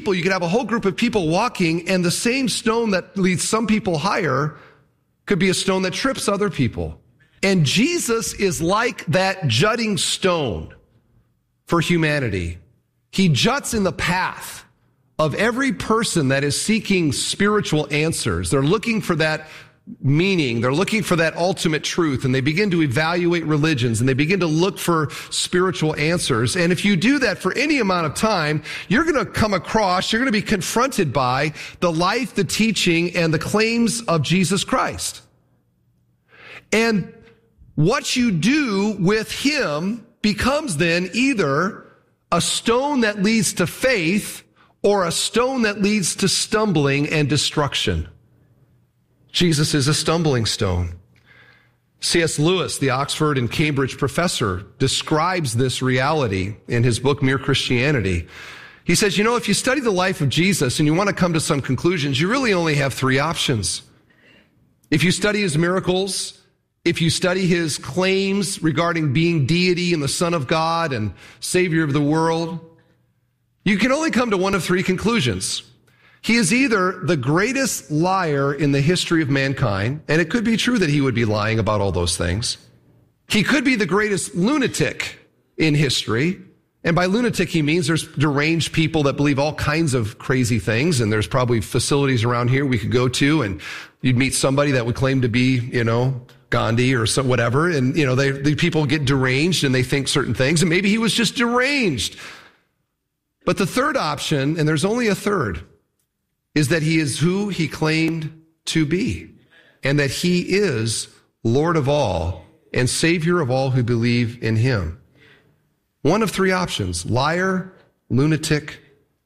people, you could have a whole group of people walking, and the same stone that leads some people higher could be a stone that trips other people. And Jesus is like that jutting stone for humanity. He juts in the path of every person that is seeking spiritual answers. They're looking for that meaning. They're looking for that ultimate truth, and they begin to evaluate religions, and they begin to look for spiritual answers. And if you do that for any amount of time, you're going to come across, you're going to be confronted by the life, the teaching, and the claims of Jesus Christ. And what you do with him becomes then either a stone that leads to faith or a stone that leads to stumbling and destruction. Jesus is a stumbling stone. C.S. Lewis, the Oxford and Cambridge professor, describes this reality in his book, Mere Christianity. He says, if you study the life of Jesus and you want to come to some conclusions, you really only have three options. If you study his miracles, if you study his claims regarding being deity and the Son of God and Savior of the world, you can only come to one of three conclusions. He is either the greatest liar in the history of mankind, and it could be true that he would be lying about all those things. He could be the greatest lunatic in history, and by lunatic he means there's deranged people that believe all kinds of crazy things, and there's probably facilities around here we could go to, and you'd meet somebody that would claim to be, Gandhi or some whatever, and the people get deranged and they think certain things, and maybe he was just deranged. But the third option, and there's only a third, is that he is who he claimed to be, and that he is Lord of all and Savior of all who believe in him. One of three options: liar, lunatic,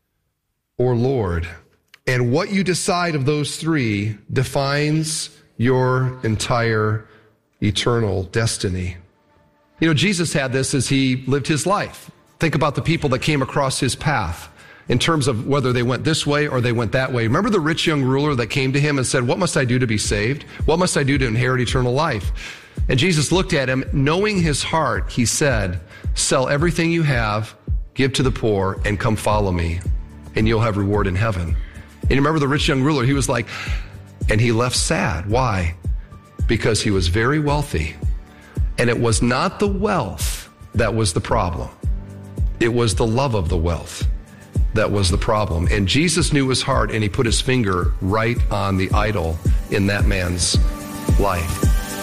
or Lord. And what you decide of those three defines your entire eternal destiny. Jesus had this as he lived his life. Think about the people that came across his path in terms of whether they went this way or they went that way. Remember the rich young ruler that came to him and said, "What must I do to be saved? What must I do to inherit eternal life?" And Jesus looked at him, knowing his heart, he said, "Sell everything you have, give to the poor, and come follow me, and you'll have reward in heaven." And you remember the rich young ruler, he was like, and he left sad. Why? Because he was very wealthy. And it was not the wealth that was the problem. It was the love of the wealth that was the problem. And Jesus knew his heart, and he put his finger right on the idol in that man's life.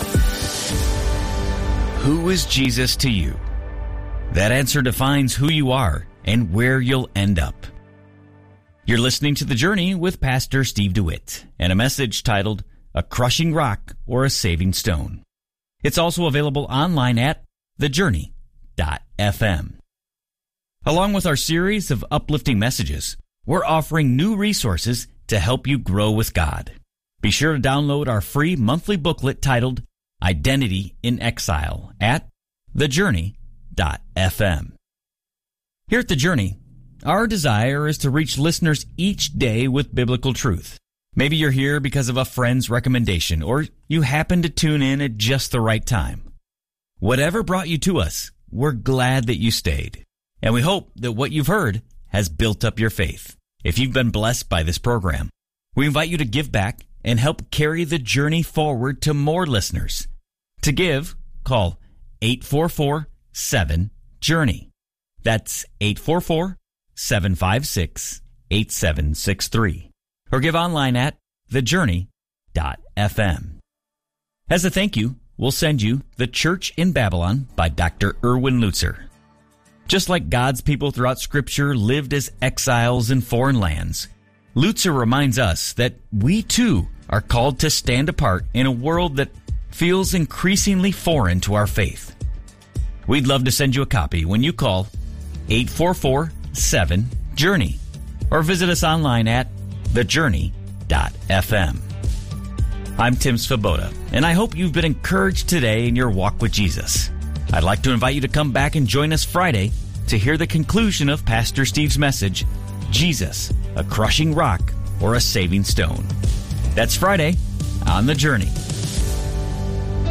Who is Jesus to you? That answer defines who you are and where you'll end up. You're listening to The Journey with Pastor Steve DeWitt and a message titled, A Crushing Rock or a Saving Stone. It's also available online at thejourney.fm. Along with our series of uplifting messages, we're offering new resources to help you grow with God. Be sure to download our free monthly booklet titled Identity in Exile at thejourney.fm. Here at The Journey, our desire is to reach listeners each day with biblical truth. Maybe you're here because of a friend's recommendation, or you happen to tune in at just the right time. Whatever brought you to us, we're glad that you stayed. And we hope that what you've heard has built up your faith. If you've been blessed by this program, we invite you to give back and help carry the journey forward to more listeners. To give, call 844-7-JOURNEY. That's 844-756-8763. Or give online at thejourney.fm. As a thank you, we'll send you The Church in Babylon by Dr. Erwin Lutzer. Just like God's people throughout Scripture lived as exiles in foreign lands, Lutzer reminds us that we too are called to stand apart in a world that feels increasingly foreign to our faith. We'd love to send you a copy when you call 844-7-JOURNEY or visit us online at thejourney.fm. I'm Tim Svoboda, and I hope you've been encouraged today in your walk with Jesus. I'd like to invite you to come back and join us Friday to hear the conclusion of Pastor Steve's message, Jesus, a Crushing Rock or a Saving Stone. That's Friday on The Journey.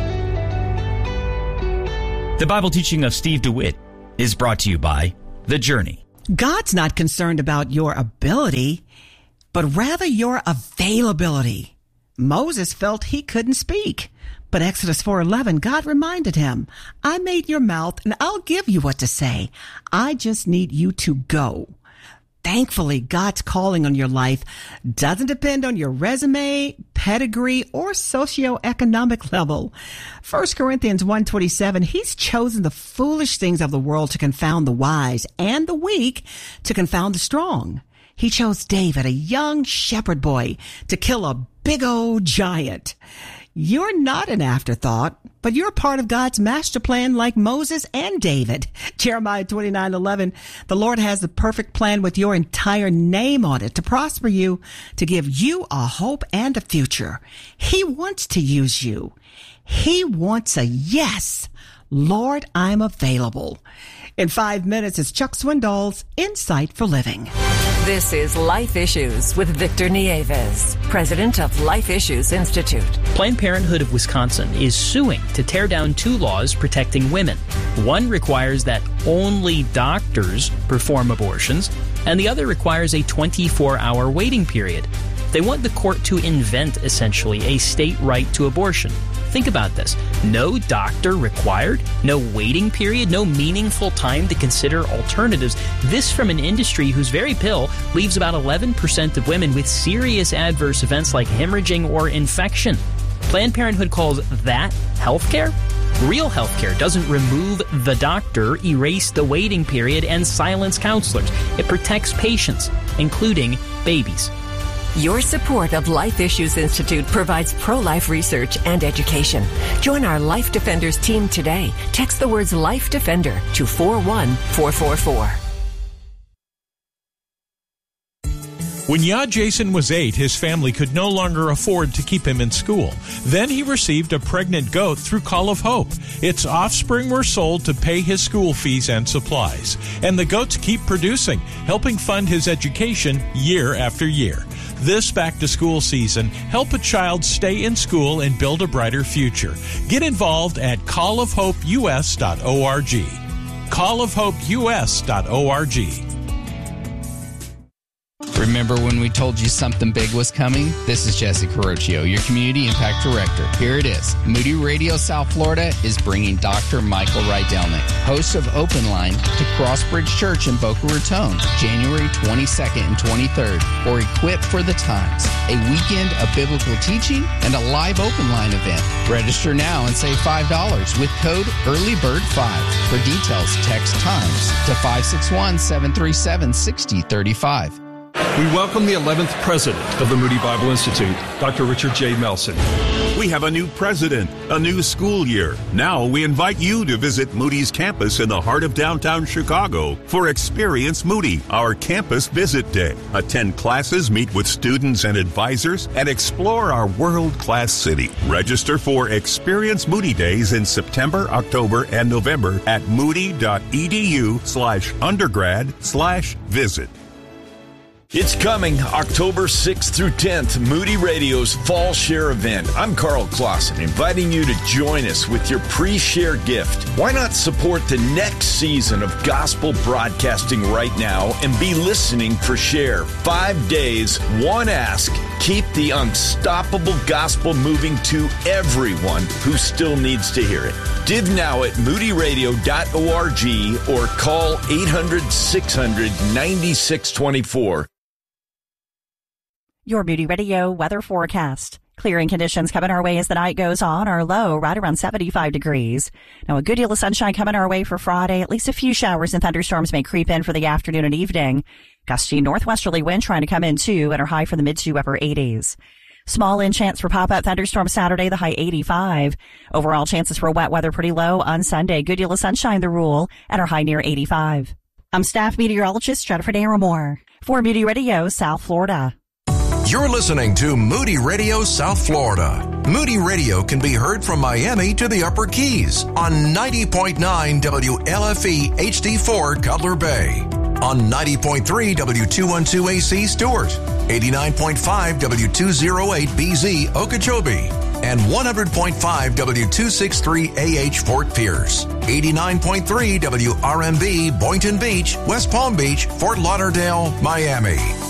The Bible teaching of Steve DeWitt is brought to you by The Journey. God's not concerned about your ability, but rather your availability. Moses felt he couldn't speak, but Exodus 4:11, God reminded him, I made your mouth and I'll give you what to say. I just need you to go. Thankfully, God's calling on your life doesn't depend on your resume, pedigree, or socioeconomic level. 1 Corinthians 1:27, he's chosen the foolish things of the world to confound the wise, and the weak to confound the strong. He chose David, a young shepherd boy, to kill a big old giant. You're not an afterthought, but you're part of God's master plan like Moses and David. Jeremiah 29:11, the Lord has the perfect plan with your entire name on it to prosper you, to give you a hope and a future. He wants to use you. He wants a yes. Lord, I'm available. In 5 minutes, it's Chuck Swindoll's Insight for Living. This is Life Issues with Victor Nieves, president of Life Issues Institute. Planned Parenthood of Wisconsin is suing to tear down 2 laws protecting women. One requires that only doctors perform abortions, and the other requires a 24-hour waiting period. They want the court to invent, essentially, a state right to abortion. Think about this. No doctor required, no waiting period, no meaningful time to consider alternatives. This from an industry whose very pill leaves about 11% of women with serious adverse events like hemorrhaging or infection. Planned Parenthood calls that healthcare? Real healthcare doesn't remove the doctor, erase the waiting period, and silence counselors. It protects patients, including babies. Your support of Life Issues Institute provides pro-life research and education. Join our Life Defenders team today. Text the words Life Defender to 41444. When Jason was 8, his family could no longer afford to keep him in school. Then he received a pregnant goat through Call of Hope. Its offspring were sold to pay his school fees and supplies. And the goats keep producing, helping fund his education year after year. This back-to-school season, help a child stay in school and build a brighter future. Get involved at callofhopeus.org. callofhopeus.org. Remember when we told you something big was coming? This is Jesse Carocchio, your Community Impact Director. Here it is. Moody Radio South Florida is bringing Dr. Michael Rydelnik, host of Open Line, to Crossbridge Church in Boca Raton, January 22nd and 23rd, for Equip for the Times, a weekend of biblical teaching and a live Open Line event. Register now and save $5 with code EARLYBIRD5. For details, text TIMES to 561-737-6035. We welcome the 11th president of the Moody Bible Institute, Dr. Richard J. Melson. We have a new president, a new school year. Now we invite you to visit Moody's campus in the heart of downtown Chicago for Experience Moody, our campus visit day. Attend classes, meet with students and advisors, and explore our world-class city. Register for Experience Moody Days in September, October, and November at moody.edu/undergrad/visit. It's coming October 6th through 10th, Moody Radio's Fall Share event. I'm Carl Clausen, inviting you to join us with your pre-share gift. Why not support the next season of gospel broadcasting right now and be listening for Share? 5 days, one ask. Keep the unstoppable gospel moving to everyone who still needs to hear it. Give now at moodyradio.org or call 800-600-9624. Your Moody Radio weather forecast. Clearing conditions coming our way as the night goes on. Our low right around 75 degrees. Now a good deal of sunshine coming our way for Friday. At least a few showers and thunderstorms may creep in for the afternoon and evening. Gusty northwesterly wind trying to come in too, and our high for the mid to upper 80s. Small in chance for pop-up thunderstorms Saturday, the high 85. Overall chances for wet weather pretty low on Sunday. Good deal of sunshine the rule, and our high near 85. I'm staff meteorologist Jennifer Daramore for Moody Radio South Florida. You're listening to Moody Radio South Florida. Moody Radio can be heard from Miami to the Upper Keys on 90.9 WLFE HD4 Cutler Bay, on 90.3 W212 AC Stewart, 89.5 W208 BZ Okeechobee, and 100.5 W263AH Fort Pierce, 89.3 WRMB Boynton Beach, West Palm Beach, Fort Lauderdale, Miami.